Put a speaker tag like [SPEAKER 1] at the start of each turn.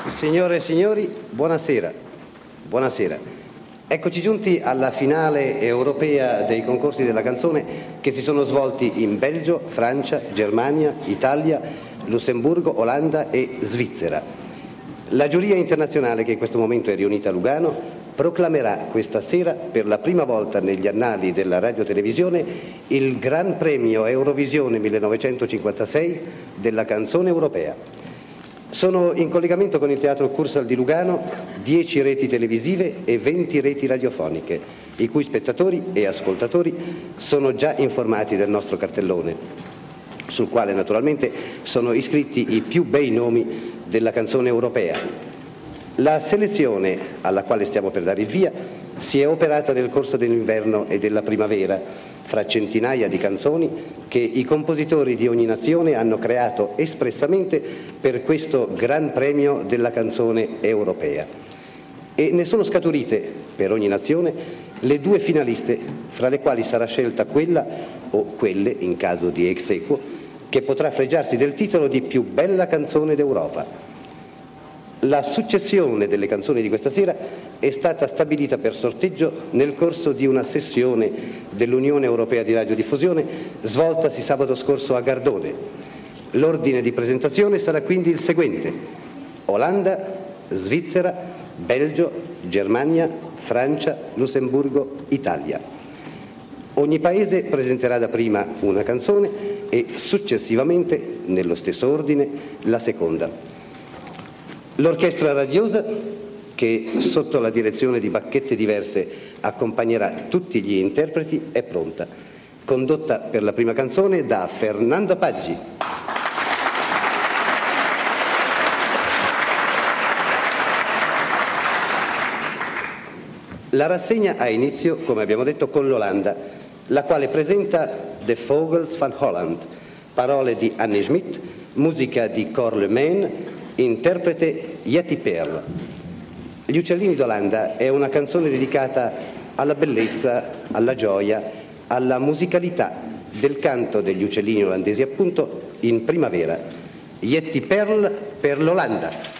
[SPEAKER 1] Signore e signori, buonasera. Buonasera. Eccoci giunti alla finale europea dei concorsi della canzone che si sono svolti in Belgio, Francia, Germania, Italia, Lussemburgo, Olanda e Svizzera. La giuria internazionale che in questo momento è riunita a Lugano proclamerà questa sera per la prima volta negli annali della radiotelevisione il Gran Premio Eurovisione 1956 della canzone europea. Sono in collegamento con il Teatro Cursal di Lugano 10 reti televisive e 20 reti radiofoniche, i cui spettatori e ascoltatori sono già informati del nostro cartellone, sul quale naturalmente sono iscritti i più bei nomi della canzone europea. La selezione alla quale stiamo per dare il via si è operata nel corso dell'inverno e della primavera, fra centinaia di canzoni che i compositori di ogni nazione hanno creato espressamente per questo Gran Premio della canzone europea. E ne sono scaturite, per ogni nazione, le 2 finaliste, fra le quali sarà scelta quella, o quelle, in caso di ex aequo, che potrà fregiarsi del titolo di più bella canzone d'Europa. La successione delle canzoni di questa sera è stata stabilita per sorteggio nel corso di una sessione dell'Unione Europea di Radiodiffusione svoltasi sabato scorso a Gardone. L'ordine di presentazione sarà quindi il seguente: Olanda, Svizzera, Belgio, Germania, Francia, Lussemburgo, Italia. Ogni paese presenterà dapprima una canzone e successivamente, nello stesso ordine, la seconda. L'orchestra radiosa, che sotto la direzione di bacchette diverse accompagnerà tutti gli interpreti, è pronta, condotta per la prima canzone da Fernando Paggi. La rassegna ha inizio, come abbiamo detto, con l'Olanda, la quale presenta The Vogels van Holland, parole di Anne Schmidt, musica di Cor Le Main, interprete Yeti Perl. Gli uccellini d'Olanda è una canzone dedicata alla bellezza, alla gioia, alla musicalità del canto degli uccellini olandesi, appunto in primavera. Yeti Perl per l'Olanda.